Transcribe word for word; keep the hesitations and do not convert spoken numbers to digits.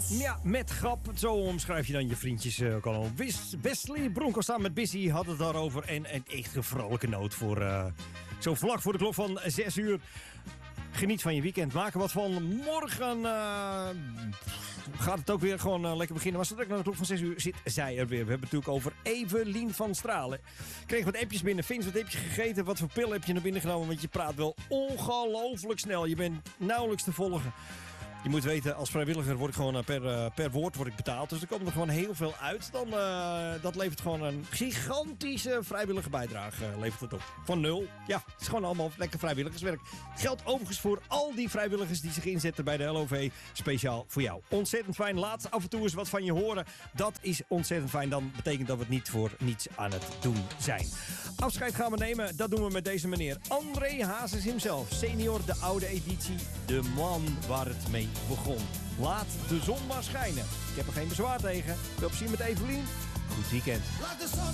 Ja, met grap. Zo omschrijf je dan je vriendjes uh, ook al. Wis, Wesley Bronkhorst samen met Busy had het daarover. En een echt een vrolijke noot voor uh, zo vlak voor de klok van zes uur. Geniet van je weekend. Maak er wat van. Morgen uh, gaat het ook weer gewoon uh, lekker beginnen. Maar zodra ik naar de klok van zes uur zit zij er weer. We hebben het natuurlijk over Evelien van Stralen. Ik kreeg wat appjes binnen. Vince, wat heb je gegeten? Wat voor pil heb je naar binnen genomen? Want je praat wel ongelooflijk snel. Je bent nauwelijks te volgen. Je moet weten, als vrijwilliger word ik gewoon per, uh, per woord word ik betaald. Dus er komt er gewoon heel veel uit. Dan, uh, dat levert gewoon een gigantische vrijwillige bijdrage. Uh, levert het op. Van nul. Ja, het is gewoon allemaal lekker vrijwilligerswerk. Geldt overigens voor al die vrijwilligers die zich inzetten bij de L O V. Speciaal voor jou. Ontzettend fijn. Laat af en toe eens wat van je horen. Dat is ontzettend fijn. Dan betekent dat we het niet voor niets aan het doen zijn. Afscheid gaan we nemen. Dat doen we met deze meneer. André Hazes himself. Senior, de oude editie. De man waar het mee begon. Laat de zon maar schijnen. Ik heb er geen bezwaar tegen. Veel plezier met Evelien. Goed weekend. Laat de zon